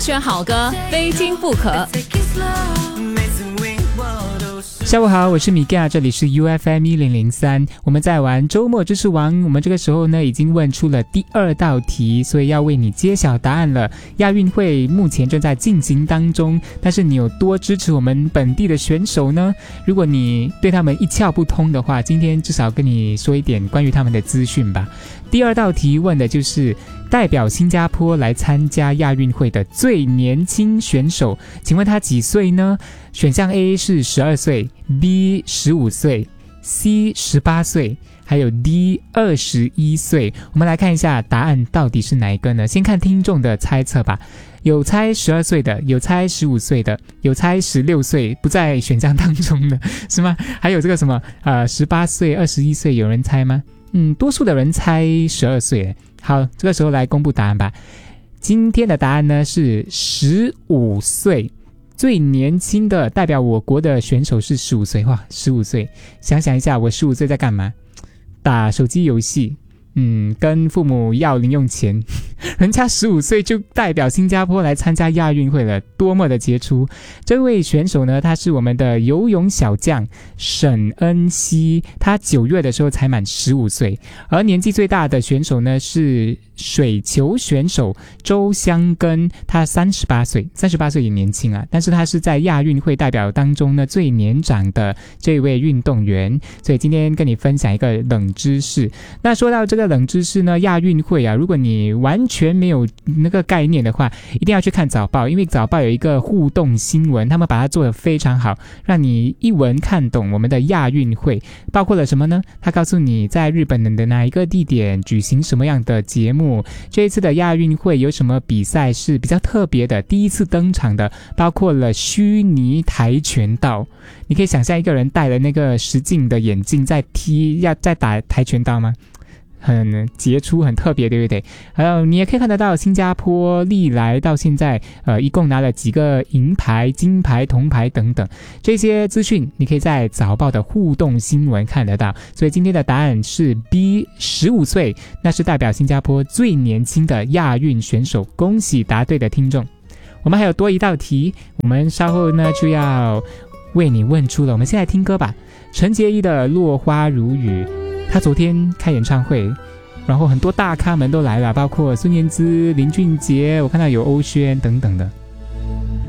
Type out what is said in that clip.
选好歌，非听不可。 下午好，我是米嘎，这里是 UFM1003，我们在玩周末知识王。我们这个时候呢已经问出了第2道题，所以要为你揭晓答案了。亚运会目前正在进行当中，但是你有多支持我们本地的选手呢？如果你对他们一窍不通的话，今天至少跟你说一点关于他们的资讯吧。第2道题问的就是代表新加坡来参加亚运会的最年轻选手，请问他几岁呢？选项 A 是12岁， B 15岁， C 18岁，还有 D 21岁。我们来看一下答案到底是哪一个呢？先看听众的猜测吧。有猜12岁的，有猜15岁的，有猜16岁，不在选项当中的是吗？还有这个什么18岁、21岁，有人猜吗？多数的人猜12岁。好，这个时候来公布答案吧。今天的答案呢是15岁，最年轻的代表我国的选手是15岁。哇，15岁，想想一下，我15岁在干嘛？打手机游戏，跟父母要零用钱。人家15岁就代表新加坡来参加亚运会了，多么的杰出。这位选手呢，他是我们的游泳小将沈恩熙，他9月的时候才满15岁。而年纪最大的选手呢是水球选手周香根，他38岁，38岁也年轻啊，但是他是在亚运会代表当中呢最年长的这位运动员。所以今天跟你分享一个冷知识。那说到这个冷知识呢，亚运会啊，如果你完全没有那个概念的话，一定要去看早报，因为早报有一个互动新闻，他们把它做得非常好，让你一文看懂我们的亚运会包括了什么呢？他告诉你在日本的哪一个地点举行什么样的节目，这一次的亚运会有什么比赛是比较特别的，第一次登场的包括了虚拟跆拳道。你可以想象一个人戴了那个实境的眼镜在打跆拳道吗？很杰出，很特别，对不对？还有你也可以看得到新加坡历来到现在一共拿了几个银牌、金牌、铜牌等等，这些资讯你可以在早报的互动新闻看得到。所以今天的答案是 B 15岁，那是代表新加坡最年轻的亚运选手。恭喜答对的听众。我们还有多一道题，我们稍后呢就要为你问出了。我们先来听歌吧，陈洁仪的落花如雨。他昨天开演唱会，然后很多大咖们都来了，包括孙燕姿、林俊杰，我看到有欧萱等等的。